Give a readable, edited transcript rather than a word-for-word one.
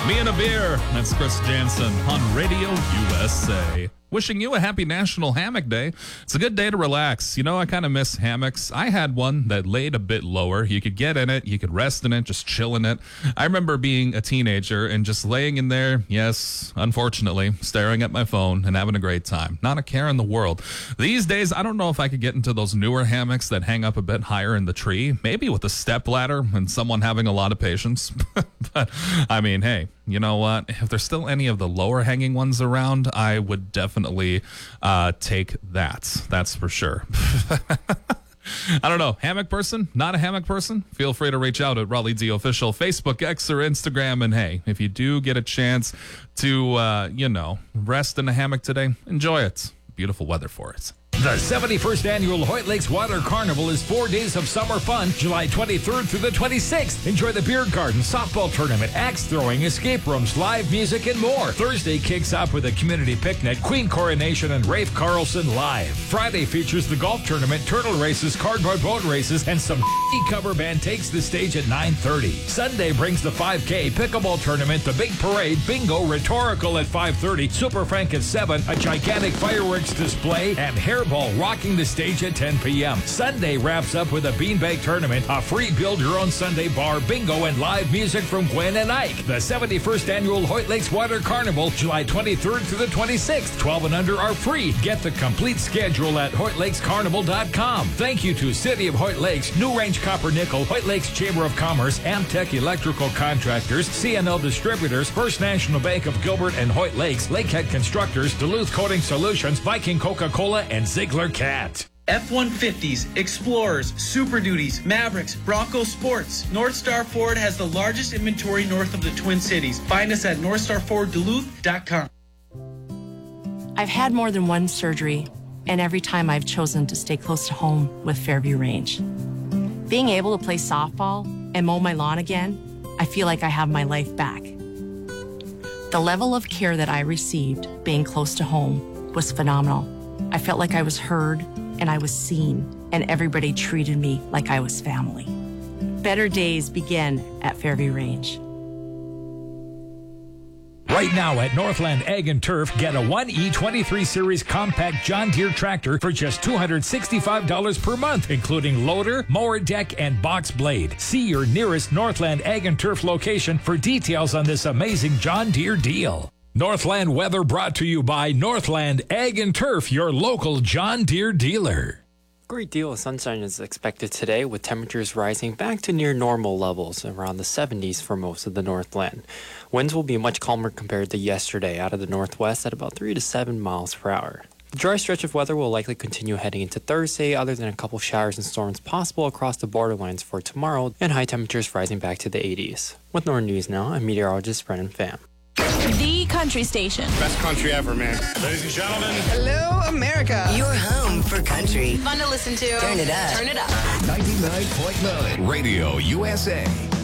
Me and a Beer. That's Chris Jansen on Radio USA. Wishing you a happy National Hammock Day. It's a good day to relax. You know, I kind of miss hammocks. I had one that laid a bit lower. You could get in it. You could rest in it, just chill in it. I remember being a teenager and just laying in there, yes, unfortunately, staring at my phone and having a great time. Not a care in the world. These days, I don't know if I could get into those newer hammocks that hang up a bit higher in the tree. Maybe with a step ladder and someone having a lot of patience. But, I mean, hey, you know what? If there's still any of the lower hanging ones around, I would definitely take that. That's for sure. I don't know. Hammock person? Not a hammock person? Feel free to reach out at Raleigh D Official, Facebook, X, or Instagram. And hey, if you do get a chance to, rest in a hammock today, enjoy it. Beautiful weather for it. The 71st Annual Hoyt Lakes Water Carnival is 4 days of summer fun, July 23rd through the 26th. Enjoy the beer garden, softball tournament, axe throwing, escape rooms, live music, and more. Thursday kicks off with a community picnic, Queen Coronation, and Rafe Carlson live. Friday features the golf tournament, turtle races, cardboard boat races, and some cover band takes the stage at 9:30. Sunday brings the 5K, pickleball tournament, the big parade, bingo, rhetorical at 5:30, Super Frank at 7, a gigantic fireworks display, and hairball rocking the stage at 10 p.m. Sunday wraps up with a beanbag tournament, a free build-your-own Sunday bar, bingo, and live music from Gwen and Ike. The 71st Annual Hoyt Lakes Water Carnival, July 23rd through the 26th. 12 and under are free. Get the complete schedule at HoytLakesCarnival.com. Thank you to City of Hoyt Lakes, New Range Copper Nickel, Hoyt Lakes Chamber of Commerce, Amtech Electrical Contractors, CNL Distributors, First National Bank of Gilbert and Hoyt Lakes, Lakehead Constructors, Duluth Coating Solutions, Viking Coca-Cola, and Ziegler Cat. F-150s, Explorers, Super Duties, Mavericks, Bronco Sports. North Star Ford has the largest inventory north of the Twin Cities. Find us at NorthstarFordDuluth.com. I've had more than one surgery, and every time I've chosen to stay close to home with Fairview Range. Being able to play softball and mow my lawn again, I feel like I have my life back. The level of care that I received being close to home was phenomenal. I felt like I was heard and I was seen, and everybody treated me like I was family. Better days begin at Fairview Range. Right now at Northland Ag and Turf, get a 1E23 Series compact John Deere tractor for just $265 per month, including loader, mower deck, and box blade. See your nearest Northland Ag and Turf location for details on this amazing John Deere deal. Northland weather brought to you by Northland Ag and Turf, your local John Deere dealer. Great deal of sunshine is expected today, with temperatures rising back to near normal levels, around the 70s for most of the Northland. Winds will be much calmer compared to yesterday out of the northwest at about 3 to 7 miles per hour. The dry stretch of weather will likely continue heading into Thursday, other than a couple showers and storms possible across the borderlines for tomorrow, and high temperatures rising back to the 80s. With Northern News now, I'm meteorologist Brennan Pham. The country station. Best country ever, man. Ladies and gentlemen. Hello, America. Your home for country. Fun to listen to. Turn it up. Turn it up. 99.9 Radio USA.